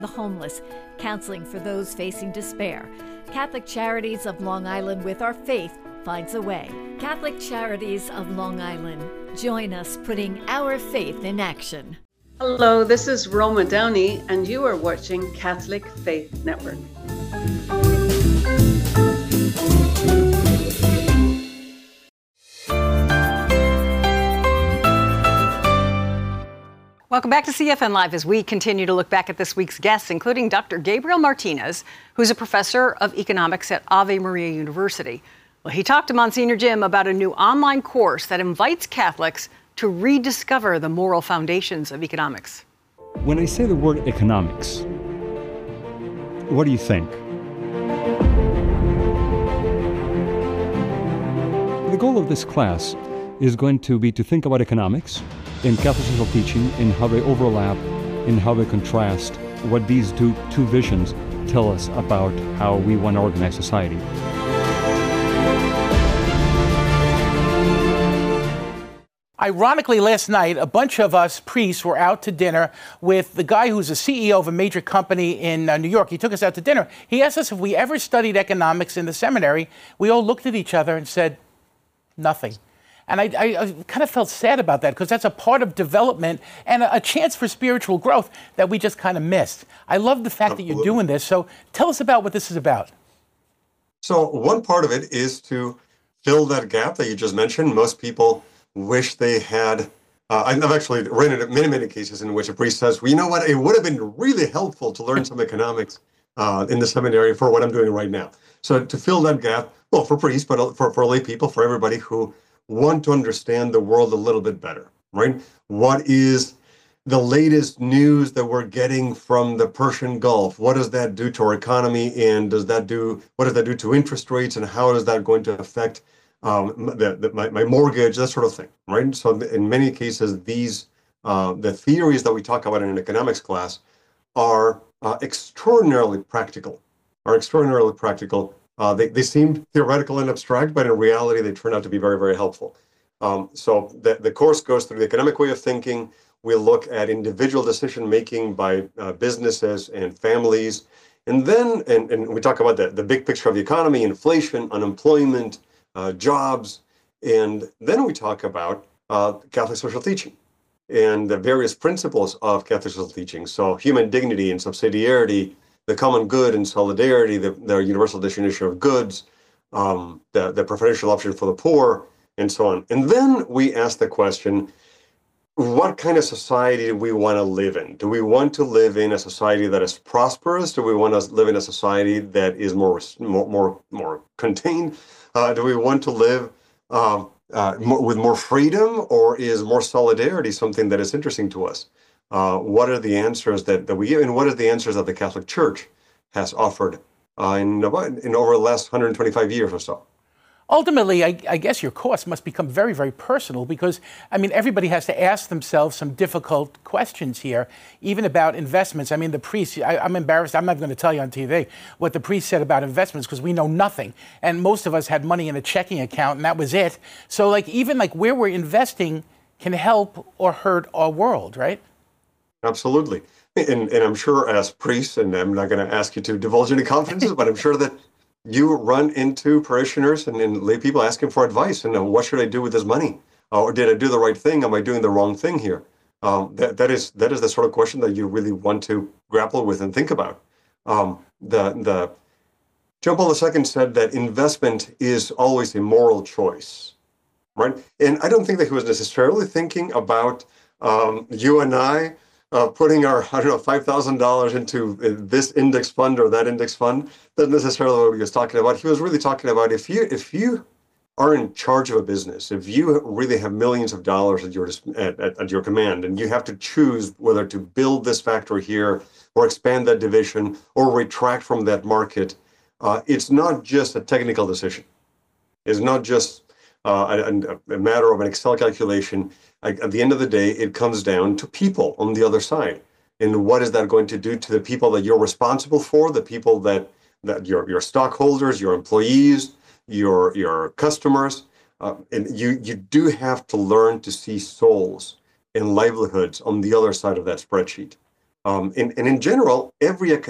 the homeless, counseling for those facing despair. Catholic Charities of Long Island, with our faith, finds a way. Catholic Charities of Long Island. Join us putting our faith in action. Hello, this is Roma Downey, and you are watching Catholic Faith Network. Welcome back to CFN Live as we continue to look back at this week's guests, including Dr. Gabriel Martinez, who's a professor of economics at Ave Maria University. Well, he talked to Monsignor Jim about a new online course that invites Catholics to rediscover the moral foundations of economics. When I say the word economics, what do you think? The goal of this class is going to be to think about economics in Catholic social teaching, in how they overlap, in how they contrast, what these two visions tell us about how we want to organize society. Ironically, last night, a bunch of us priests were out to dinner with the guy who's the CEO of a major company in New York. He took us out to dinner. He asked us if we ever studied economics in the seminary. We all looked at each other and said, nothing. And I kind of felt sad about that, because that's a part of development and a chance for spiritual growth that we just kind of missed. I love the fact that you're doing this. So tell us about what this is about. So one part of it is to fill that gap that you just mentioned. Most people wish they had, I've actually read it in many cases in which a priest says, well, you know what, it would have been really helpful to learn some economics in the seminary for what I'm doing right now. So to fill that gap, well, for priests, but for lay people, for everybody who want to understand the world a little bit better, right? What is the latest news that we're getting from the Persian Gulf? What does that do to our economy? And what does that do to interest rates? And how is that going to affect my mortgage, that sort of thing, right? So in many cases, the theories that we talk about in an economics class are extraordinarily practical. They seem theoretical and abstract, but in reality, they turn out to be very, very helpful. So the course goes through the economic way of thinking. We look at individual decision-making by businesses and families. And then and we talk about the big picture of the economy, inflation, unemployment, jobs. And then we talk about Catholic social teaching and the various principles of Catholic social teaching. So human dignity and subsidiarity, the common good and solidarity, the universal definition of goods, the preferential option for the poor, and so on. And then we ask the question, what kind of society do we want to live in? Do we want to live in a society that is prosperous? Do we want to live in a society that is more contained? Do we want to live with more freedom, or is more solidarity something that is interesting to us? What are the answers that we give, and what are the answers that the Catholic Church has offered in over the last 125 years or so? Ultimately, I guess your course must become very, very personal, because, I mean, everybody has to ask themselves some difficult questions here, even about investments. I mean, the priest, I'm embarrassed, I'm not going to tell you on TV what the priest said about investments, because we know nothing. And most of us had money in a checking account, and that was it. So, even where we're investing can help or hurt our world, right? Absolutely. And I'm sure as priests, and I'm not going to ask you to divulge any confidences, but I'm sure that you run into parishioners and lay people asking for advice. And what should I do with this money? Or did I do the right thing? Am I doing the wrong thing here? That is the sort of question that you really want to grapple with and think about. The John Paul II said that investment is always a moral choice, right? And I don't think that he was necessarily thinking about you and I putting our, $5,000 into this index fund or that index fund. That's necessarily what he was talking about. He was really talking about if you are in charge of a business, if you really have millions of dollars at your command, and you have to choose whether to build this factory here or expand that division or retract from that market, it's not just a technical decision. It's not just a matter of an Excel calculation. At the end of the day, it comes down to people on the other side. And what is that going to do to the people that you're responsible for, the people that your stockholders, your employees, your customers? And you do have to learn to see souls and livelihoods on the other side of that spreadsheet. And in general, every